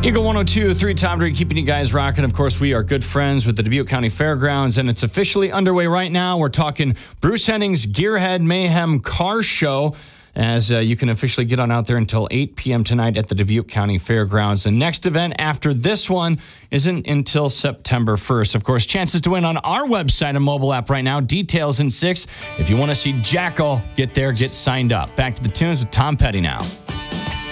Eagle 102.3 Tom Drew keeping you guys rocking. Of course, we are good friends with the Dubuque County Fairgrounds, and it's officially underway right now. We're talking Bruce Henning's Gearhead Mayhem Car Show, as you can officially get on out there until 8 p.m. tonight at the Dubuque County Fairgrounds. The next event after this one isn't until September 1st. Of course, chances to win on our website and mobile app right now. Details in 6. If you want to see Jackal, get there, get signed up. Back to the tunes with Tom Petty now.